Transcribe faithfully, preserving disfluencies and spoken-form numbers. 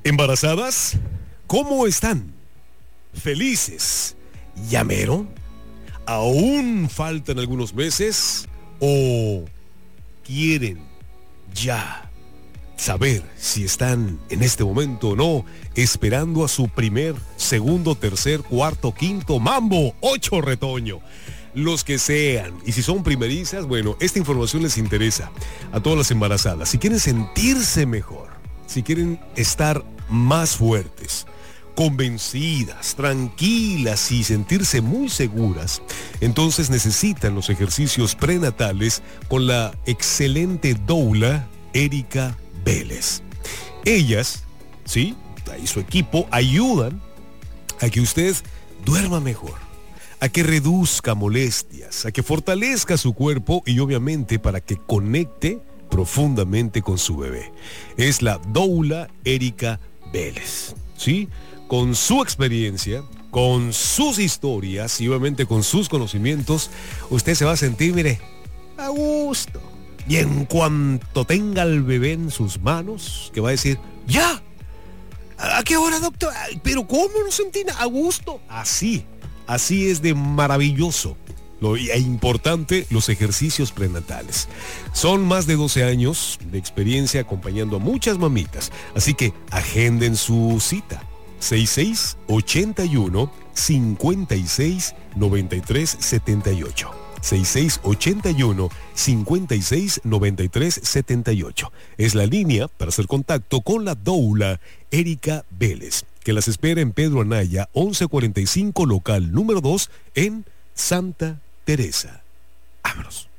¿Embarazadas? ¿Cómo están? ¿Felices? ¿Llamero? ¿Aún faltan algunos meses? ¿O quieren ya saber si están en este momento o no esperando a su primer, segundo, tercer, cuarto, quinto, mambo, ocho retoño? Los que sean. Y si son primerizas, bueno, esta información les interesa a todas las embarazadas. Si quieren sentirse mejor, si quieren estar más fuertes, convencidas, tranquilas y sentirse muy seguras, entonces necesitan los ejercicios prenatales con la excelente doula Erika Vélez. Ellas, sí, y su equipo ayudan a que usted duerma mejor, a que reduzca molestias, a que fortalezca su cuerpo y obviamente para que conecte profundamente con su bebé. Es la doula Erika Vélez, ¿sí? Con su experiencia, con sus historias y obviamente con sus conocimientos, usted se va a sentir, mire, a gusto. Y en cuanto tenga al bebé en sus manos, que va a decir, ¡ya! ¿A qué hora, doctor? ¿Pero cómo no sentí nada? A gusto. Así, así es de maravilloso. Lo e importante, los ejercicios prenatales. Son más de doce años de experiencia acompañando a muchas mamitas. Así que agenden su cita. seis seis ocho uno, cinco seis nueve tres siete ocho. seis seis ocho uno, cinco seis nueve tres siete ocho. Es la línea para hacer contacto con la doula Erika Vélez, que las espera en Pedro Anaya, once cuarenta y cinco, local número dos, en Santa Teresa. Vámonos.